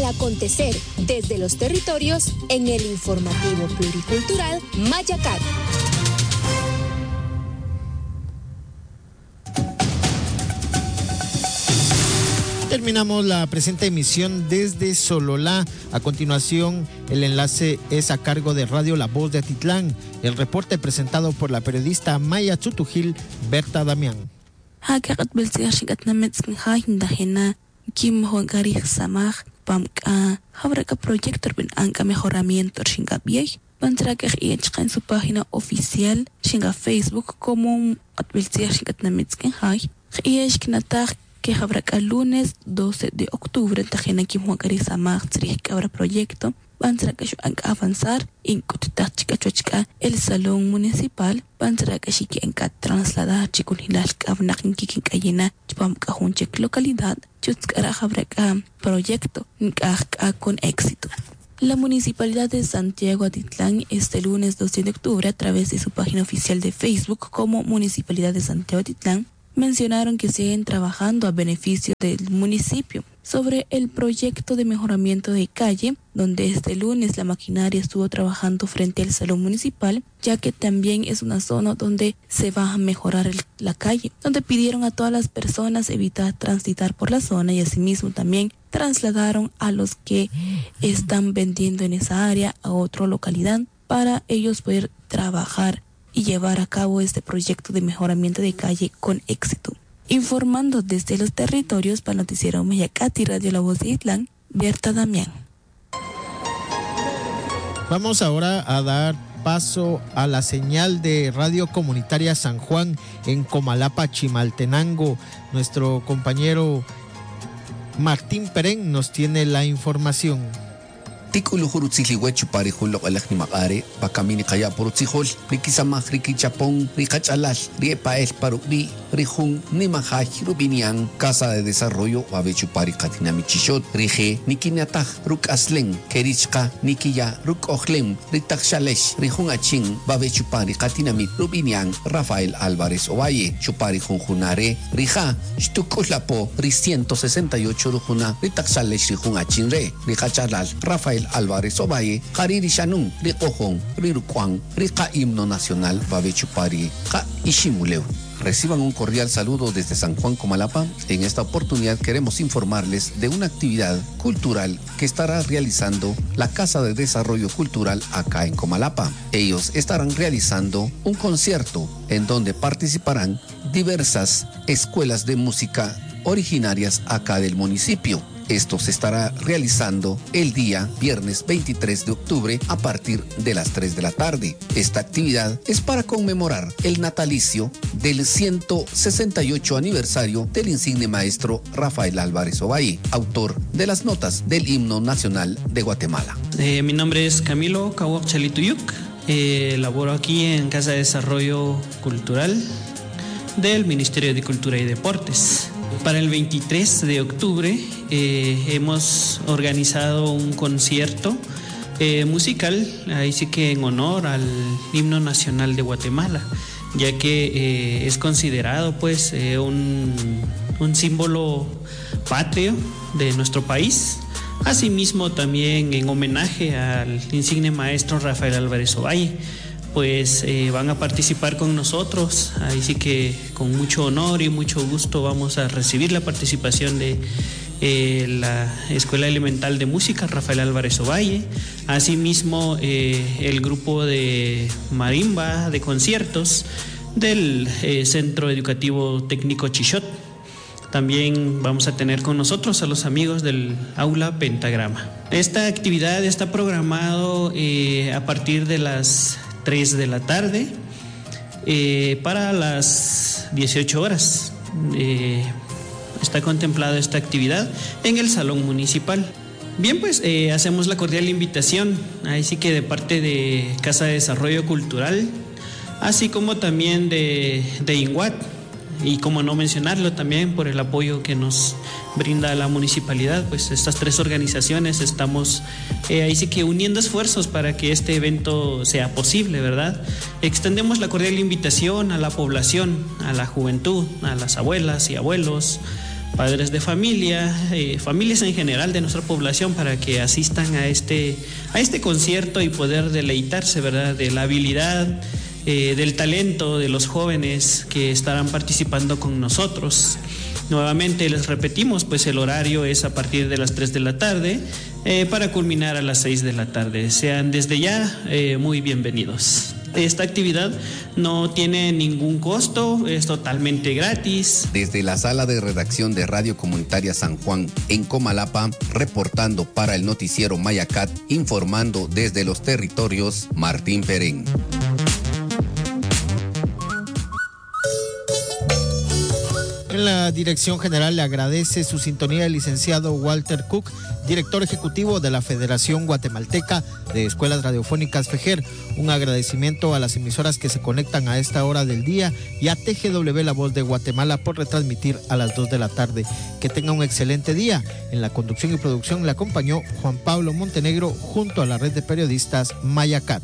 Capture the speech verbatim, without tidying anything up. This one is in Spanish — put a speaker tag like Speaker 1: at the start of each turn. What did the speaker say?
Speaker 1: acontecer desde los territorios en el informativo pluricultural Mayacat.
Speaker 2: Terminamos la presente emisión desde Sololá. A continuación, el enlace es a cargo de Radio La Voz de Atitlán. El reporte presentado por la periodista Maya Chutujil, Berta Damián.
Speaker 3: En su página oficial, en Facebook, como que habrá el lunes doce de octubre, tajena que Juan Carisa Magstri, que habrá proyecto, van a avanzar en Cotitachicachuachca, el salón municipal, van a que en trasladar chikunilal, cabnakin kikin cayena, chupam cajunchek localidad, chutzcara habrá proyecto, con éxito. La Municipalidad de Santiago Atitlán este lunes doce de octubre, a través de su página oficial de Facebook como Municipalidad de Santiago Atitlán, mencionaron que siguen trabajando a beneficio del municipio sobre el proyecto de mejoramiento de calle, donde este lunes la maquinaria estuvo trabajando frente al salón municipal, ya que también es una zona donde se va a mejorar el, la calle, donde pidieron a todas las personas evitar transitar por la zona y asimismo también trasladaron a los que están vendiendo en esa área a otra localidad para ellos poder trabajar y llevar a cabo este proyecto de mejoramiento de calle con éxito. Informando desde los territorios para Noticiero Mayacat y Radio La Voz de Atitlán, Berta Damián.
Speaker 2: Vamos ahora a dar paso a la señal de Radio Comunitaria San Juan en Comalapa, Chimaltenango. Nuestro compañero Martín Perén nos tiene la información.
Speaker 4: Tikulu hurutzili wechu pare hulok alak ni makare pakamini kaya purutzihol rikisama rikichapon rikachalal riepael parukri rijun ni majaj rubinian Casa de Desarrollo babechu pari katinamichishot rije nikinataj ruk aslen kerichka nikiya ruk ohlem ritaksalesh rijun achin babechu pari katinamit rubinian Rafael Álvarez Ovalle chupari junjunare rija shtukulapo ri ciento sesenta y ocho rujuna ritaksalesh rijun achin re rikachalal Rafael Álvarez Ovalle, Hariri Shanun, Ricojon, Riruquan, Rica Himno Nacional, Babechupari, Ka Ishimuleu. Reciban un cordial saludo desde San Juan Comalapa. En esta oportunidad queremos informarles de una actividad cultural que estará realizando la Casa de Desarrollo Cultural acá en Comalapa. Ellos estarán realizando un concierto en donde participarán diversas escuelas de música originarias acá del municipio. Esto se estará realizando el día viernes veintitrés de octubre a partir de las tres de la tarde. Esta actividad es para conmemorar el natalicio del ciento sesenta y ocho aniversario del insigne maestro Rafael Álvarez Ovalle, autor de las notas del himno nacional de Guatemala.
Speaker 5: Eh, mi nombre es Camilo Kawak Chalituyuk, eh, laboro aquí en Casa de Desarrollo Cultural del Ministerio de Cultura y Deportes. Para el veintitrés de octubre eh, hemos organizado un concierto eh, musical, ahí sí que en honor al himno nacional de Guatemala, ya que eh, es considerado pues eh, un, un símbolo patrio de nuestro país. Asimismo también en homenaje al insigne maestro Rafael Álvarez Ovalle, pues eh, van a participar con nosotros, ahí sí que con mucho honor y mucho gusto vamos a recibir la participación de eh, la Escuela Elemental de Música Rafael Álvarez Ovalle, asimismo eh, el grupo de marimba de conciertos del eh, Centro Educativo Técnico Chishot. También vamos a tener con nosotros a los amigos del Aula Pentagrama. Esta actividad está programado eh, a partir de las tres de la tarde eh, para las dieciocho horas. Eh, está contemplada esta actividad en el Salón Municipal. Bien, pues eh, hacemos la cordial invitación, ahí sí que de parte de Casa de Desarrollo Cultural, así como también de, de INGUAT, y como no mencionarlo también por el apoyo que nos brinda la municipalidad, pues estas tres organizaciones estamos eh, ahí sí que uniendo esfuerzos para que este evento sea posible, ¿verdad? Extendemos la cordial invitación a la población, a la juventud, a las abuelas y abuelos, padres de familia, eh, familias en general de nuestra población, para que asistan a este, a este concierto y poder deleitarse, ¿verdad?, de la habilidad, eh, del talento de los jóvenes que estarán participando con nosotros. Nuevamente les repetimos, pues el horario es a partir de las tres de la tarde eh, para culminar a las seis de la tarde. Sean desde ya eh, muy bienvenidos. Esta actividad no tiene ningún costo, es totalmente gratis.
Speaker 4: Desde la sala de redacción de Radio Comunitaria San Juan en Comalapa, reportando para el noticiero Mayacat, informando desde los territorios, Martín Perén.
Speaker 2: En la dirección general le agradece su sintonía el licenciado Walter Cook, director ejecutivo de la Federación Guatemalteca de Escuelas Radiofónicas FEGER. Un agradecimiento a las emisoras que se conectan a esta hora del día y a T G W La Voz de Guatemala por retransmitir a las dos de la tarde. Que tenga un excelente día. En la conducción y producción le acompañó Juan Pablo Montenegro junto a la red de periodistas Mayacat.